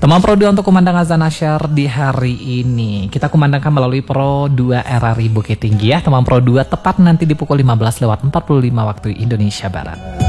Teman Pro 2 untuk kumandang azan asyar di hari ini. Kita kumandangkan melalui Pro 2 RRI Bukit Tinggi ya. Teman Pro 2 tepat nanti di pukul 15 lewat 45 waktu Indonesia Barat.